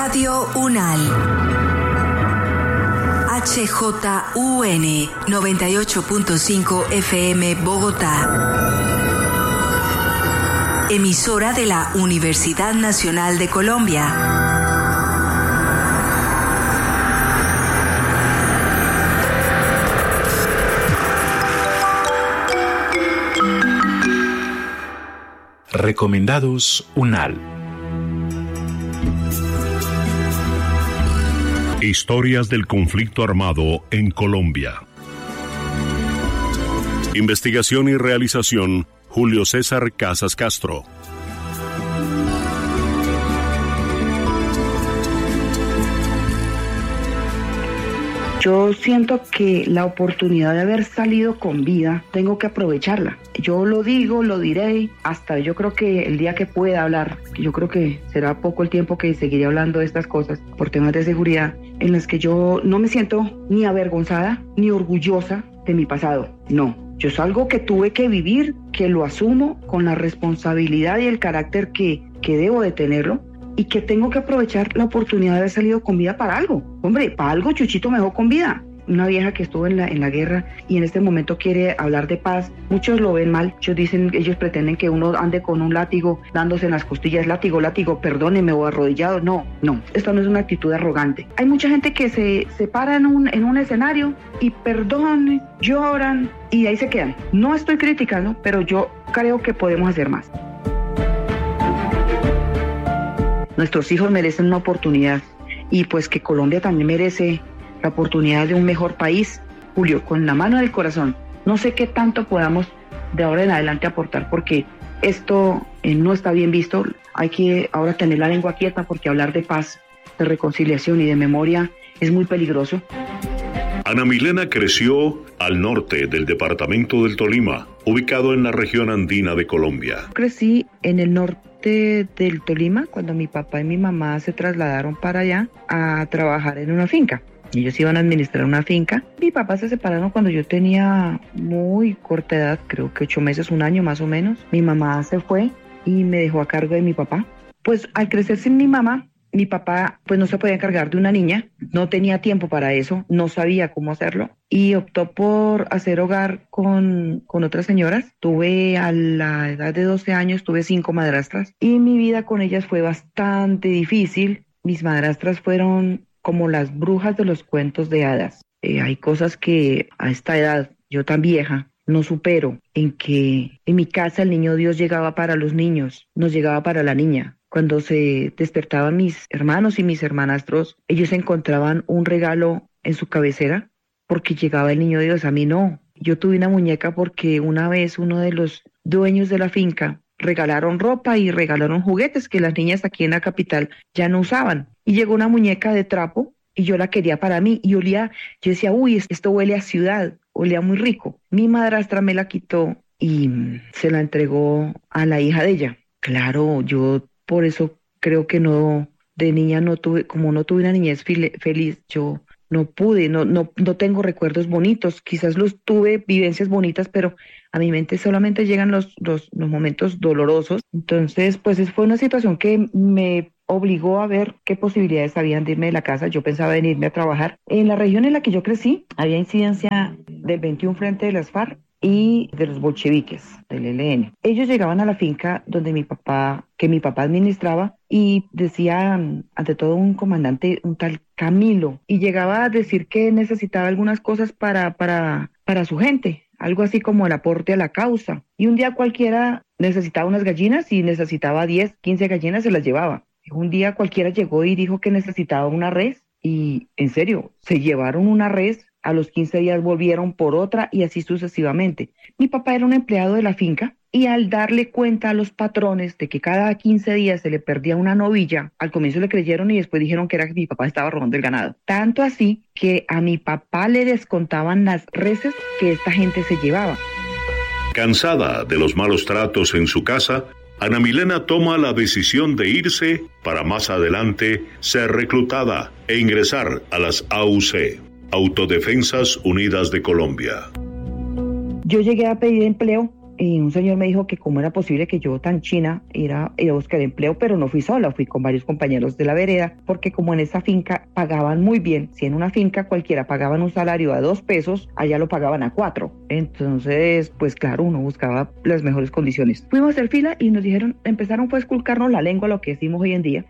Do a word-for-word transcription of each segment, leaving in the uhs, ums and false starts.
Radio UNAL. H J U N noventa y ocho punto cinco F M Bogotá. Emisora de la Universidad Nacional de Colombia. Recomendados UNAL. Historias del conflicto armado en Colombia. Investigación y realización, Julio César Casas Castro. Yo siento que la oportunidad de haber salido con vida, tengo que aprovecharla. Yo lo digo, lo diré, hasta yo creo que el día que pueda hablar, yo creo que será poco el tiempo que seguiré hablando de estas cosas por temas de seguridad, en las que yo no me siento ni avergonzada ni orgullosa de mi pasado. No, yo es algo que tuve que vivir, que lo asumo con la responsabilidad y el carácter que, que debo de tenerlo. Y que tengo que aprovechar la oportunidad de haber salido con vida para algo. Hombre, para algo Chuchito me dejó con vida. Una vieja que estuvo en la, en la guerra y en este momento quiere hablar de paz. Muchos lo ven mal. Muchos dicen, ellos pretenden que uno ande con un látigo dándose en las costillas. Látigo, látigo, perdóneme o arrodillado. No, no. Esto no es una actitud arrogante. Hay mucha gente que se, se para en un, en un escenario y perdone, lloran y ahí se quedan. No estoy criticando, pero yo creo que podemos hacer más. Nuestros hijos merecen una oportunidad y pues que Colombia también merece la oportunidad de un mejor país. Julio, con la mano del corazón, no sé qué tanto podamos de ahora en adelante aportar porque esto eh, no está bien visto. Hay que ahora tener la lengua quieta porque hablar de paz, de reconciliación y de memoria es muy peligroso. Ana Milena creció al norte del departamento del Tolima, ubicado en la región andina de Colombia. Crecí en el norte del Tolima cuando mi papá y mi mamá se trasladaron para allá a trabajar en una finca. Ellos iban a administrar una finca. Mi papá se separaron cuando yo tenía muy corta edad, creo que ocho meses, un año más o menos. Mi mamá se fue y me dejó a cargo de mi papá. Pues al crecer sin mi mamá, mi papá pues no se podía encargar de una niña, no tenía tiempo para eso, no sabía cómo hacerlo y optó por hacer hogar con, con otras señoras. Tuve a la edad de doce años, tuve cinco madrastras y mi vida con ellas fue bastante difícil. Mis madrastras fueron como las brujas de los cuentos de hadas. Eh, hay cosas que a esta edad, yo tan vieja, no supero, en que en mi casa el niño Dios llegaba para los niños, no llegaba para la niña. Cuando se despertaban mis hermanos y mis hermanastros, ellos encontraban un regalo en su cabecera porque llegaba el niño Dios, a mí no. Yo tuve una muñeca porque una vez uno de los dueños de la finca regalaron ropa y regalaron juguetes que las niñas aquí en la capital ya no usaban. Y llegó una muñeca de trapo y yo la quería para mí y olía, yo decía, uy, esto huele a ciudad, olía muy rico. Mi madrastra me la quitó y se la entregó a la hija de ella. Claro, yo por eso creo que no, de niña no tuve, como no tuve una niñez file, feliz, yo no pude, no, no, no tengo recuerdos bonitos, quizás los tuve, vivencias bonitas, pero a mi mente solamente llegan los, los, los momentos dolorosos. Entonces, pues fue una situación que me obligó a ver qué posibilidades habían de irme de la casa. Yo pensaba en irme a trabajar. En la región en la que yo crecí, había incidencia del veintiuno frente de las FARC y de los bolcheviques, del E L N. Ellos llegaban a la finca donde mi papá, que mi papá administraba, y decía, ante todo, un comandante, un tal Camilo, y llegaba a decir que necesitaba algunas cosas para, para, para su gente, algo así como el aporte a la causa. Y un día cualquiera necesitaba unas gallinas y necesitaba diez, quince gallinas, se las llevaba. Un día cualquiera llegó y dijo que necesitaba una res, y en serio, se llevaron una res. A los quince días volvieron por otra y así sucesivamente. Mi papá era un empleado de la finca y al darle cuenta a los patrones de que cada quince días se le perdía una novilla, al comienzo le creyeron y después dijeron que era que mi papá estaba robando el ganado. Tanto así que a mi papá le descontaban las reses que esta gente se llevaba. Cansada de los malos tratos en su casa, Ana Milena toma la decisión de irse para más adelante ser reclutada e ingresar a las A U C. Autodefensas Unidas de Colombia. Yo llegué a pedir empleo y un señor me dijo que cómo era posible que yo tan china era ir a buscar empleo, pero no fui sola, fui con varios compañeros de la vereda, porque como en esa finca pagaban muy bien, si en una finca cualquiera pagaban un salario a dos pesos, allá lo pagaban a cuatro. Entonces, pues claro, uno buscaba las mejores condiciones. Fuimos a hacer fila y nos dijeron, empezaron pues a esculcarnos la lengua, lo que decimos hoy en día,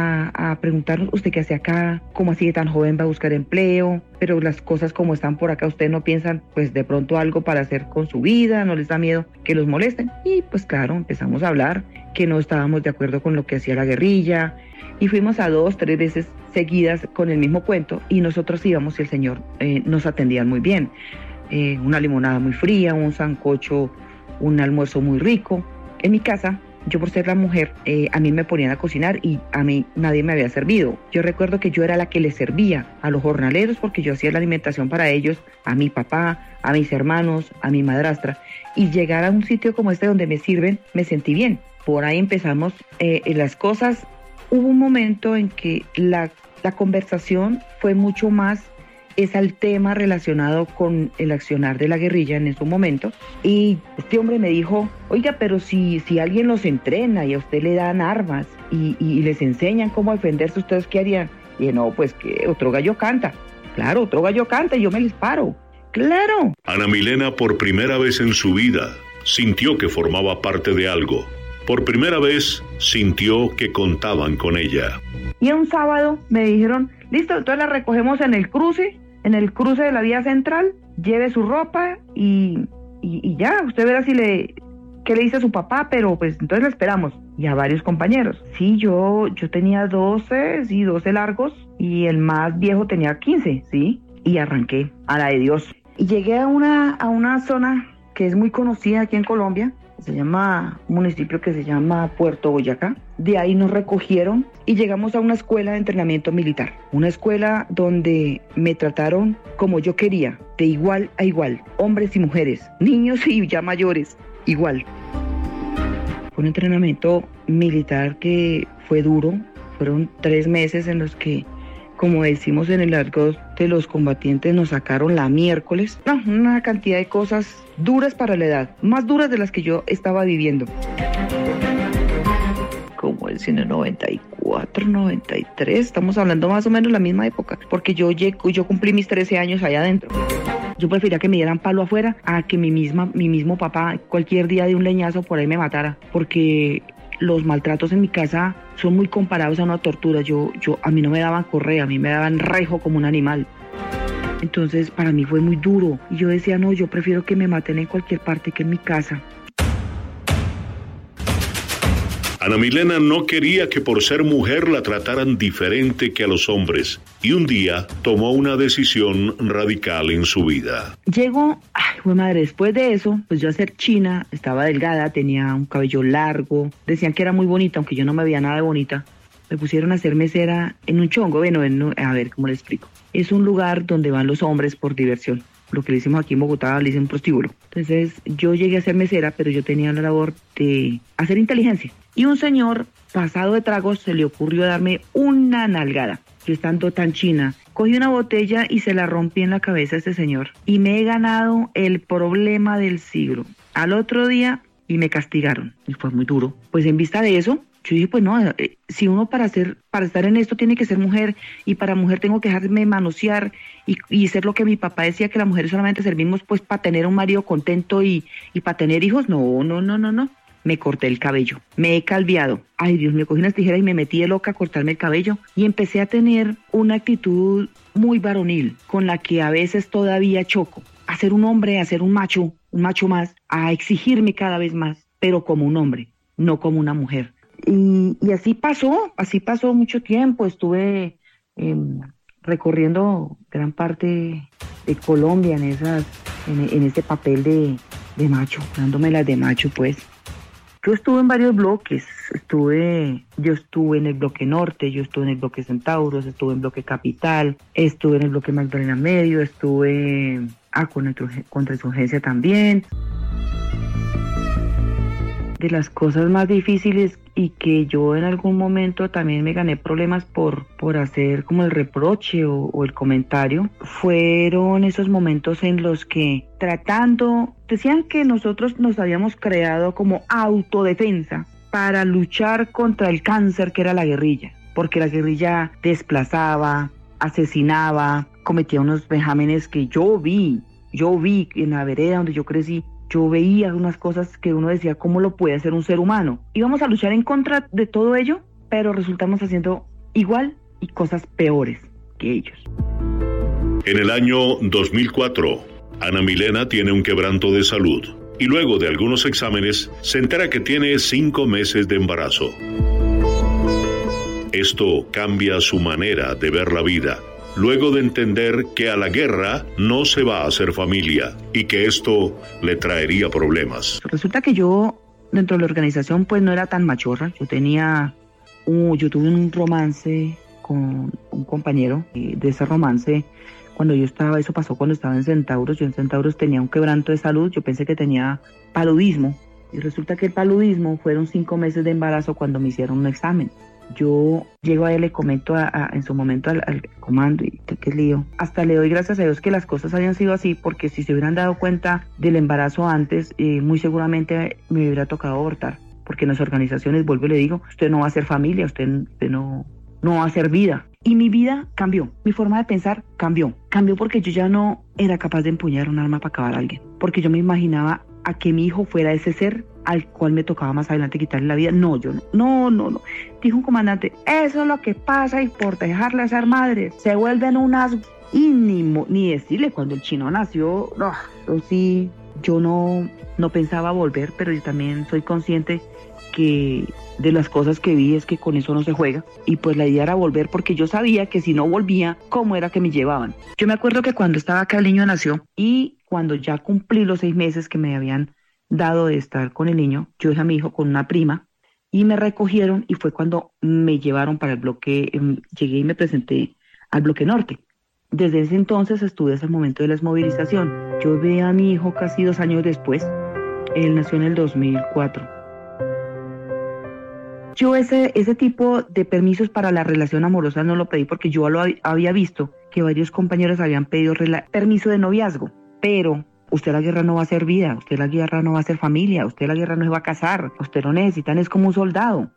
a, a preguntarnos, ¿usted qué hace acá? ¿Cómo así de tan joven va a buscar empleo? Pero las cosas como están por acá, ¿ustedes no piensan pues de pronto algo para hacer con su vida? ¿No les da miedo que los molesten? Y pues claro, empezamos a hablar que no estábamos de acuerdo con lo que hacía la guerrilla, y fuimos a dos, tres veces seguidas con el mismo cuento, y nosotros íbamos y el señor eh, nos atendía muy bien. Eh, una limonada muy fría, un sancocho, un almuerzo muy rico. En mi casa, yo por ser la mujer, eh, a mí me ponían a cocinar y a mí nadie me había servido. Yo recuerdo que yo era la que les servía a los jornaleros porque yo hacía la alimentación para ellos, a mi papá, a mis hermanos, a mi madrastra. Y llegar a un sitio como este donde me sirven, me sentí bien. Por ahí empezamos eh, las cosas. Hubo un momento en que la, la conversación fue mucho más es al tema relacionado con el accionar de la guerrilla en ese momento, y este hombre me dijo, oiga, pero si, si alguien los entrena y a usted le dan armas y, y les enseñan cómo defenderse, ¿ustedes qué harían? Y dije, no, pues que otro gallo canta. Claro, otro gallo canta y yo me les paro. ¡Claro! Ana Milena, por primera vez en su vida, sintió que formaba parte de algo. Por primera vez sintió que contaban con ella. Y un sábado me dijeron, listo, entonces la recogemos en el cruce, en el cruce de la vía central, lleve su ropa y, y, y ya, usted verá si le, qué le dice a su papá, pero pues entonces la esperamos. Y a varios compañeros. Sí, yo, yo tenía doce, sí, doce largos, y el más viejo tenía quince, sí, y arranqué a la de Dios. Y llegué a una, a una zona que es muy conocida aquí en Colombia, se llama, un municipio que se llama Puerto Boyacá. De ahí nos recogieron y llegamos a una escuela de entrenamiento militar. Una escuela donde me trataron como yo quería, de igual a igual, hombres y mujeres, niños y ya mayores, igual. Fue un entrenamiento militar que fue duro, fueron tres meses en los que, como decimos en el argot de los combatientes, nos sacaron la miércoles. No, una cantidad de cosas duras para la edad, más duras de las que yo estaba viviendo. Como el cine noventa y cuatro, noventa y tres, estamos hablando más o menos la misma época, porque yo, llego, yo cumplí mis trece años allá adentro. Yo prefería que me dieran palo afuera a que mi, misma, mi mismo papá cualquier día de un leñazo por ahí me matara, porque los maltratos en mi casa son muy comparados a una tortura. Yo, yo, a mí no me daban correa, a mí me daban rejo como un animal. Entonces para mí fue muy duro. Y yo decía, no, yo prefiero que me maten en cualquier parte que en mi casa. Ana Milena no quería que por ser mujer la trataran diferente que a los hombres, y un día tomó una decisión radical en su vida. Llego, ay, güey madre, después de eso, pues yo a ser china, estaba delgada, tenía un cabello largo, decían que era muy bonita, aunque yo no me veía nada de bonita. Me pusieron a ser mesera en un chongo, bueno, en, a ver, ¿cómo le explico? Es un lugar donde van los hombres por diversión. Lo que le hicimos aquí en Bogotá, le hice un prostíbulo. Entonces yo llegué a ser mesera, pero yo tenía la labor de hacer inteligencia. Y un señor, pasado de tragos, se le ocurrió darme una nalgada. Yo estando tan china, cogí una botella y se la rompí en la cabeza a este señor. Y me he ganado el problema del siglo. Al otro día, y me castigaron. Y fue muy duro. Pues en vista de eso, yo dije, pues no, eh, si uno para ser, para estar en esto tiene que ser mujer, y para mujer tengo que dejarme manosear y, y ser lo que mi papá decía, que las mujeres solamente servimos pues para tener un marido contento y, y para tener hijos. No, no, no, no, no. Me corté el cabello, me he calviado. Ay Dios, me cogí unas tijeras y me metí de loca a cortarme el cabello. Y empecé a tener una actitud muy varonil, con la que a veces todavía choco. A ser un hombre, a ser un macho, un macho más, a exigirme cada vez más, pero como un hombre, no como una mujer. Y, y así pasó, así pasó mucho tiempo. Estuve eh, recorriendo gran parte de Colombia en esas, en, en ese papel de, de macho, dándome las de macho, pues. Yo estuve en varios bloques, estuve, yo estuve en el bloque norte, yo estuve en el bloque Centauros, estuve en el bloque Capital, estuve en el bloque Magdalena Medio, estuve ah, con contra insurgencia también. de las cosas más difíciles y que yo en algún momento también me gané problemas por, por hacer como el reproche o, o el comentario, fueron esos momentos en los que tratando, decían que nosotros nos habíamos creado como autodefensa para luchar contra el cáncer que era la guerrilla, porque la guerrilla desplazaba, asesinaba, cometía unos vejámenes que yo vi, yo vi en la vereda donde yo crecí. Yo veía unas cosas que uno decía, ¿cómo lo puede hacer un ser humano? Íbamos a luchar en contra de todo ello, pero resultamos haciendo igual y cosas peores que ellos. En el año dos mil cuatro, Ana Milena tiene un quebranto de salud y luego de algunos exámenes se entera que tiene cinco meses de embarazo. Esto cambia su manera de ver la vida, luego de entender que a la guerra no se va a hacer familia y que esto le traería problemas. Resulta que yo, dentro de la organización, pues no era tan machorra. Yo tenía, un, yo tuve un romance con un compañero. Y de ese romance, cuando yo estaba, eso pasó cuando estaba en Centauros. Yo en Centauros tenía un quebranto de salud. Yo pensé que tenía paludismo. Y resulta que el paludismo fueron cinco meses de embarazo cuando me hicieron un examen. Yo llego a él, le comento a, a, en su momento al, al comando y qué lío. Hasta le doy gracias a Dios que las cosas hayan sido así, porque si se hubieran dado cuenta del embarazo antes, eh, muy seguramente me hubiera tocado abortar. Porque en las organizaciones, vuelvo y le digo, usted no va a hacer familia, usted, usted no, no va a hacer vida. Y mi vida cambió, mi forma de pensar cambió. Cambió porque yo ya no era capaz de empuñar un arma para acabar a alguien. Porque yo me imaginaba a que mi hijo fuera ese ser al cual me tocaba más adelante quitarle la vida. No, yo no, no, no, no. Dijo un comandante, eso es lo que pasa y por dejarle ser madres, se vuelven unas... Y ni, ni decirle, cuando el chino nació, no, yo sí, yo no, no pensaba volver, pero yo también soy consciente que de las cosas que vi es que con eso no se juega. Y pues la idea era volver porque yo sabía que si no volvía, ¿cómo era que me llevaban? Yo me acuerdo que cuando estaba acá el niño nació y cuando ya cumplí los seis meses que me habían dado de estar con el niño, yo dejé a mi hijo con una prima y me recogieron y fue cuando me llevaron para el bloque, eh, llegué y me presenté al bloque norte. Desde ese entonces estuve hasta el momento de la desmovilización. Yo vi a mi hijo casi dos años después, él nació en el dos mil cuatro. Yo ese, ese tipo de permisos para la relación amorosa no lo pedí porque yo lo había visto que varios compañeros habían pedido rela- permiso de noviazgo, pero usted la guerra no va a ser vida, usted la guerra no va a ser familia, usted la guerra no se va a casar, usted lo necesitan es como un soldado.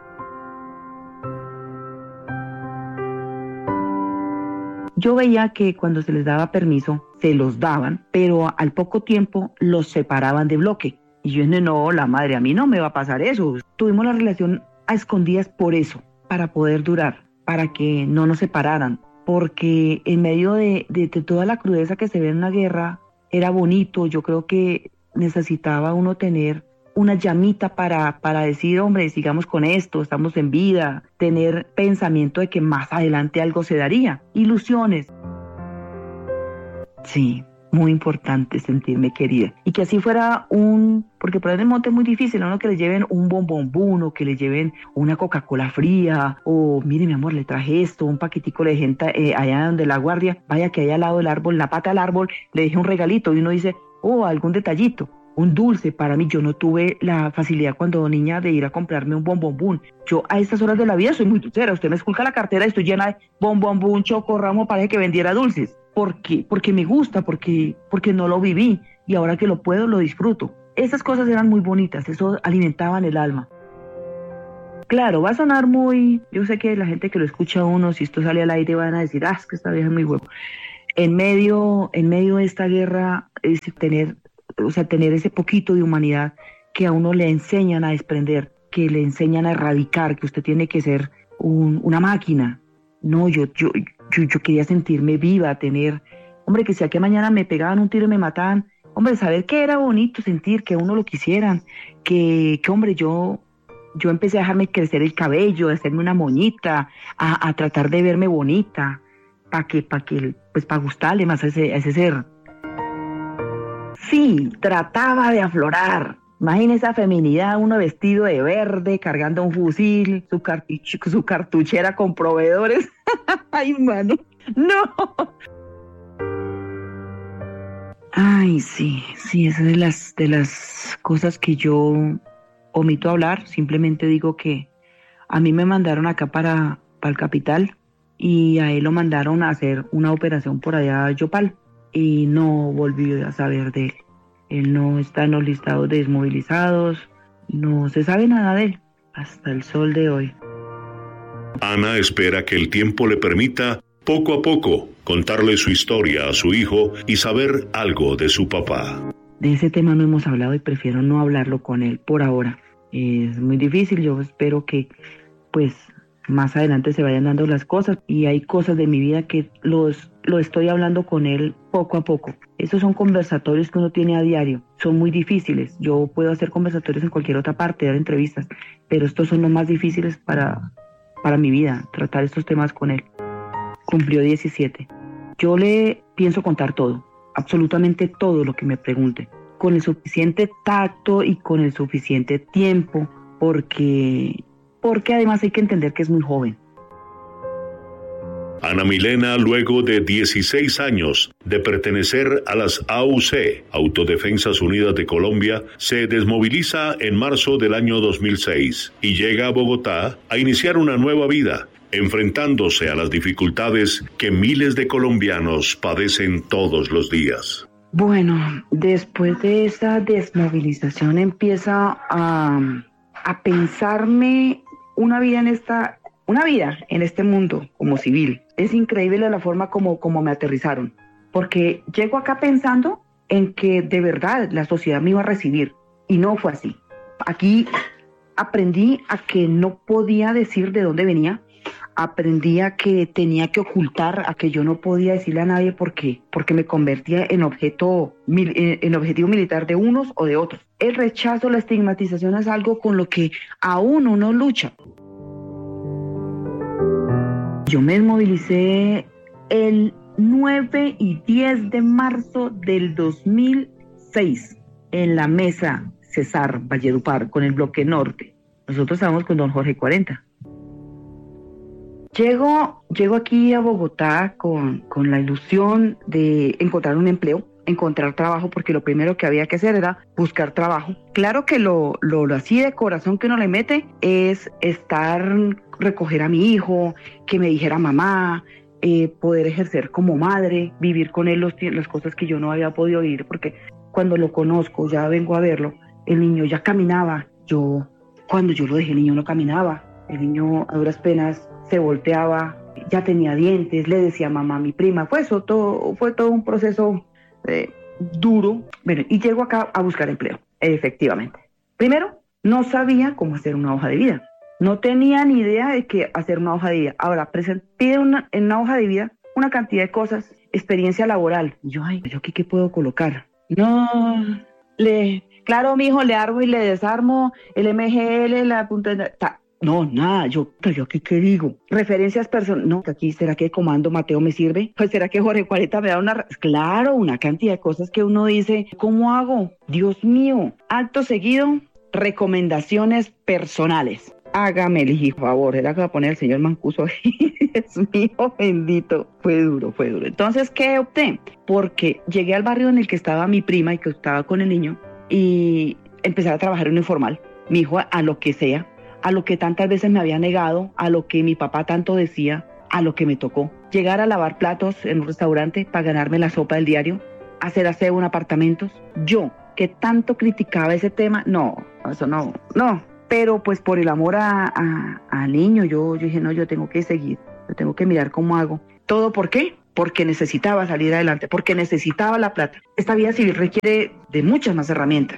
Yo veía que cuando se les daba permiso, se los daban, pero al poco tiempo los separaban de bloque. Y yo dije, no, la madre, a mí no me va a pasar eso. Tuvimos la relación a escondidas por eso, para poder durar, para que no nos separaran. Porque en medio de, de, de toda la crudeza que se ve en una guerra, era bonito. Yo creo que necesitaba uno tener una llamita para, para decir, hombre, sigamos con esto, estamos en vida, tener pensamiento de que más adelante algo se daría, ilusiones. Sí, muy importante sentirme querida. Y que así fuera un, porque por ahí en el monte es muy difícil, ¿no? Que le lleven un bombombún o que le lleven una Coca-Cola fría, o mire mi amor, le traje esto, un paquetico de gente eh, allá donde la guardia, vaya que allá al lado del árbol, en la pata del árbol, le dejé un regalito y uno dice, oh, algún detallito. Un dulce, para mí, yo no tuve la facilidad cuando niña de ir a comprarme un bombombún. Yo a estas horas de la vida soy muy dulcera. Usted me esculca la cartera y estoy llena de bombombún, chocorramo, parece que vendiera dulces. ¿Por qué? Porque me gusta, porque, porque no lo viví y ahora que lo puedo, lo disfruto. Esas cosas eran muy bonitas, eso alimentaban el alma. Claro, va a sonar muy... Yo sé que la gente que lo escucha a uno, si esto sale al aire, van a decir, ah, es que esta vieja es muy huevo. En medio, en medio de esta guerra, es tener... O sea, tener ese poquito de humanidad que a uno le enseñan a desprender, que le enseñan a erradicar, que usted tiene que ser un, una máquina. No, yo, yo, yo, yo quería sentirme viva, tener, hombre, que si aquí mañana me pegaban un tiro y me mataban, hombre, saber que era bonito sentir que a uno lo quisieran, que, que hombre, yo, yo empecé a dejarme crecer el cabello, a hacerme una moñita, a, a tratar de verme bonita, para que, para que, pues para gustarle más a ese, a ese ser. Sí, trataba de aflorar. Imagínese esa feminidad, uno vestido de verde, cargando un fusil, su, cartuch- su cartuchera con proveedores. Ay, mano, no. Ay, sí, sí, esa es de las, de las cosas que yo omito hablar, simplemente digo que a mí me mandaron acá para, para el capital y a él lo mandaron a hacer una operación por allá a Yopal y no volví a saber de él. Él no está en los listados de desmovilizados, no se sabe nada de él hasta el sol de hoy. Ana espera que el tiempo le permita, poco a poco, contarle su historia a su hijo y saber algo de su papá. De ese tema no hemos hablado y prefiero no hablarlo con él por ahora. Es muy difícil, yo espero que pues más adelante se vayan dando las cosas y hay cosas de mi vida que los lo estoy hablando con él poco a poco. Esos son conversatorios que uno tiene a diario, son muy difíciles. Yo puedo hacer conversatorios en cualquier otra parte, dar entrevistas, pero estos son los más difíciles para, para mi vida, tratar estos temas con él. Cumplió diecisiete. Yo le pienso contar todo, absolutamente todo lo que me pregunte, con el suficiente tacto y con el suficiente tiempo, porque, porque además hay que entender que es muy joven. Ana Milena, luego de dieciséis años de pertenecer a las A U C, Autodefensas Unidas de Colombia, se desmoviliza en marzo del año dos mil seis y llega a Bogotá a iniciar una nueva vida, enfrentándose a las dificultades que miles de colombianos padecen todos los días. Bueno, después de esa desmovilización empieza a, a pensarme una vida en esta, una vida en este mundo como civil. Es increíble la forma como, como me aterrizaron, porque llego acá pensando en que de verdad la sociedad me iba a recibir y no fue así. Aquí aprendí a que no podía decir de dónde venía. Aprendí a que tenía que ocultar, a que yo no podía decirle a nadie por qué, porque me convertía en objeto, en objetivo militar de unos o de otros. El rechazo, la estigmatización es algo con lo que aún uno lucha. Yo me desmovilicé el nueve y diez de marzo del dos mil seis en la mesa Cesar Valledupar con el bloque norte. Nosotros estábamos con don Jorge cuarenta. Llego, llego aquí a Bogotá con, con la ilusión de encontrar un empleo, encontrar trabajo, porque lo primero que había que hacer era buscar trabajo. Claro que lo, lo, lo así de corazón que uno le mete es estar, recoger a mi hijo, que me dijera mamá, eh, poder ejercer como madre, vivir con él los, las cosas que yo no había podido vivir, porque cuando lo conozco, ya vengo a verlo, el niño ya caminaba. Yo, cuando yo lo dejé, el niño no caminaba. El niño a duras penas se volteaba, ya tenía dientes, le decía mamá a mi prima. Fue eso, todo, fue todo un proceso eh, duro. Bueno, y llego acá a buscar empleo, efectivamente. Primero, no sabía cómo hacer una hoja de vida. No tenía ni idea de qué hacer una hoja de vida. Ahora, presenté una, en una hoja de vida una cantidad de cosas, experiencia laboral. Y yo, ay, ¿yo aquí qué puedo colocar? No, le, claro, mijo, le armo y le desarmo el M G L, la punta de... Ta, No, nada, yo, yo aquí qué digo, referencias personales, no, aquí, ¿será que Comando Mateo me sirve? Pues, ¿será que Jorge cuarenta me da una, claro, una cantidad de cosas que uno dice, ¿cómo hago? Dios mío, acto seguido, recomendaciones personales. Hágame el favor, era que va a poner el señor Mancuso ahí, Dios mío, bendito, fue duro, fue duro. Entonces, ¿qué opté? Porque llegué al barrio en el que estaba mi prima y que estaba con el niño y empecé a trabajar en un informal, mi hijo a lo que sea, a lo que tantas veces me había negado, a lo que mi papá tanto decía, a lo que me tocó. Llegar a lavar platos en un restaurante para ganarme la sopa del diario, hacer aseo en apartamentos. Yo, que tanto criticaba ese tema, no, eso no, no. Pero pues por el amor a, a, al niño, yo, yo dije, no, yo tengo que seguir, yo tengo que mirar cómo hago. ¿Todo por qué? Porque necesitaba salir adelante, porque necesitaba la plata. Esta vida civil requiere de muchas más herramientas.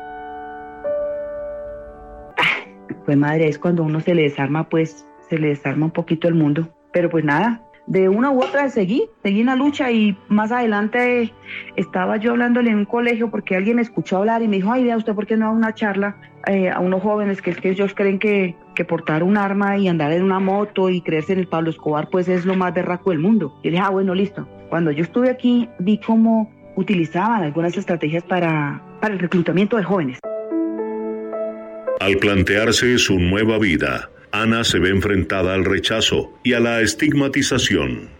Pues madre, es cuando uno se le desarma, pues se le desarma un poquito el mundo. Pero pues nada, de una u otra seguí, seguí en la lucha y más adelante estaba yo hablándole en un colegio porque alguien me escuchó hablar y me dijo, ay, vea usted, ¿por qué no da una charla eh, a unos jóvenes que es que ellos creen que, que portar un arma y andar en una moto y creerse en el Pablo Escobar pues es lo más berraco del mundo? Yo le dije, ah, bueno, listo. Cuando yo estuve aquí vi cómo utilizaban algunas estrategias para, para el reclutamiento de jóvenes. Al plantearse su nueva vida, Ana se ve enfrentada al rechazo y a la estigmatización.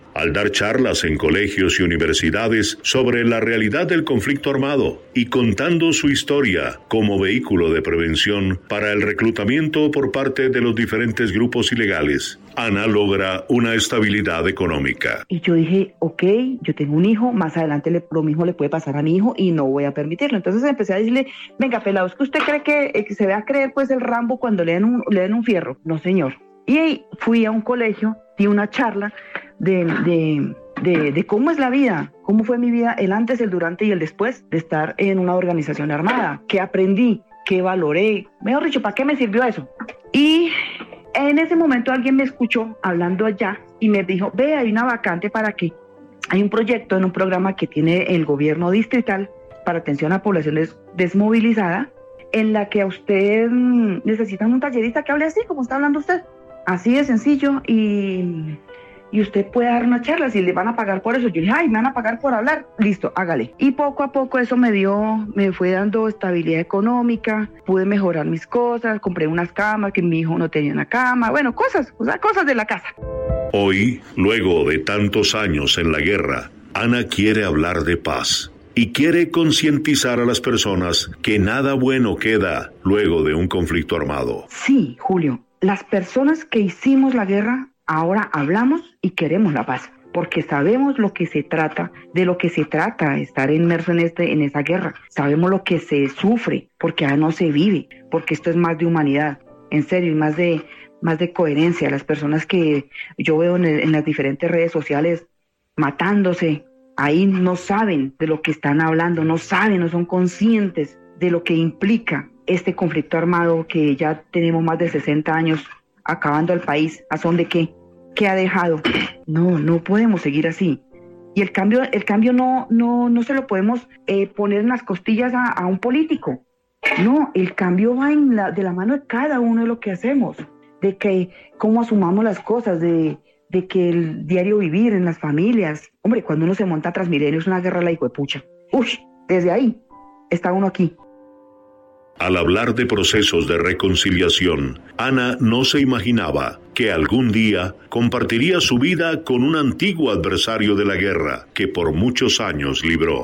al dar charlas en colegios y universidades sobre la realidad del conflicto armado y contando su historia como vehículo de prevención para el reclutamiento por parte de los diferentes grupos ilegales, Ana logra una estabilidad económica. Y yo dije, ok, yo tengo un hijo, más adelante le, lo mismo le puede pasar a mi hijo y no voy a permitirlo. Entonces empecé a decirle, venga, pelado, ¿es que usted cree que, eh, que se va a creer pues el Rambo cuando le den un, le den un fierro? No, señor. Y fui a un colegio, di una charla de, de, de, de cómo es la vida, cómo fue mi vida, el antes, el durante y el después de estar en una organización armada, qué aprendí, qué valoré, mejor dicho, ¿para qué me sirvió eso? Y en ese momento alguien me escuchó hablando allá y me dijo, ve, hay una vacante para que, hay un proyecto en un programa que tiene el gobierno distrital para atención a poblaciones desmovilizadas, en la que a usted mmm, necesitan un tallerista que hable así, como está hablando usted. Así de sencillo, y, y usted puede dar una charla, si le van a pagar por eso. Yo dije, ay, me van a pagar por hablar, listo, hágale. Y poco a poco eso me dio, me fue dando estabilidad económica, pude mejorar mis cosas, compré unas camas, que mi hijo no tenía una cama, bueno, cosas, o sea, cosas de la casa. Hoy, luego de tantos años en la guerra, Ana quiere hablar de paz y quiere concientizar a las personas que nada bueno queda luego de un conflicto armado. Sí, Julio. Las personas que hicimos la guerra, ahora hablamos y queremos la paz, porque sabemos lo que se trata, de lo que se trata estar inmerso en, este, en esa guerra. Sabemos lo que se sufre, porque ya no se vive, porque esto es más de humanidad, en serio, y más de, más de coherencia. Las personas que yo veo en, el, en las diferentes redes sociales matándose, ahí no saben de lo que están hablando, no saben, no son conscientes de lo que implica este conflicto armado que ya tenemos más de sesenta años acabando al país. ¿A son de qué? ¿Qué ha dejado? No, no podemos seguir así. Y el cambio, el cambio no, no, no se lo podemos eh, poner en las costillas a, a un político. No, el cambio va en la, de la mano de cada uno de lo que hacemos, de que cómo asumamos las cosas, de, de que el diario vivir en las familias. Hombre, cuando uno se monta a Transmilenio es una guerra la hijuepucha. Uy, desde ahí está uno aquí. Al hablar de procesos de reconciliación, Ana no se imaginaba que algún día compartiría su vida con un antiguo adversario de la guerra que por muchos años libró.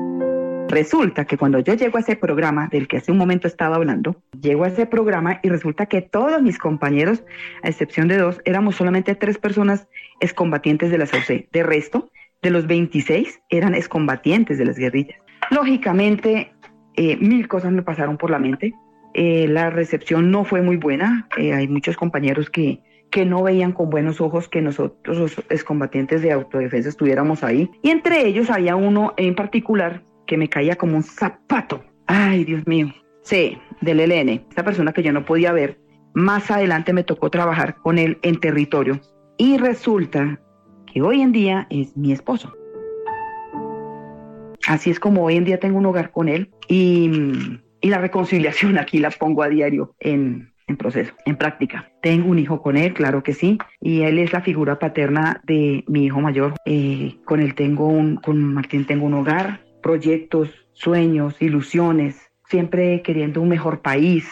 Resulta que cuando yo llego a ese programa del que hace un momento estaba hablando, llego a ese programa y resulta que todos mis compañeros, a excepción de dos, éramos solamente tres personas excombatientes de las A U C. De resto, de los veintiséis eran excombatientes de las guerrillas. Lógicamente, Eh, mil cosas me pasaron por la mente. Eh, la recepción no fue muy buena. Eh, hay muchos compañeros que, que no veían con buenos ojos que nosotros, los excombatientes de autodefensa, estuviéramos ahí. Y entre ellos había uno en particular que me caía como un zapato. Ay, Dios mío. Sí, del E L N. Esta persona que yo no podía ver. Más adelante me tocó trabajar con él en territorio. Y resulta que hoy en día es mi esposo. Así es como hoy en día tengo un hogar con él y, y la reconciliación aquí la pongo a diario en, en proceso, en práctica. Tengo un hijo con él, claro que sí, y él es la figura paterna de mi hijo mayor. Eh, con él tengo un, con Martín tengo un hogar, proyectos, sueños, ilusiones, siempre queriendo un mejor país.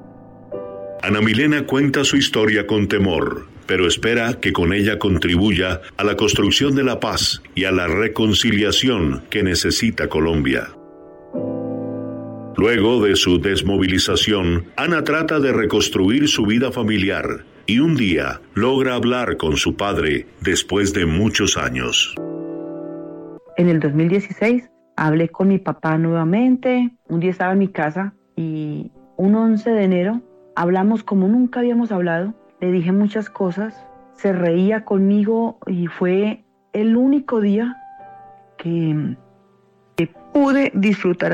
Ana Milena cuenta su historia con temor, pero espera que con ella contribuya a la construcción de la paz y a la reconciliación que necesita Colombia. Luego de su desmovilización, Ana trata de reconstruir su vida familiar y un día logra hablar con su padre después de muchos años. En el dos mil dieciséis hablé con mi papá nuevamente. Un día estaba en mi casa y un once de enero hablamos como nunca habíamos hablado. Le dije muchas cosas, se reía conmigo y fue el único día que, que pude disfrutar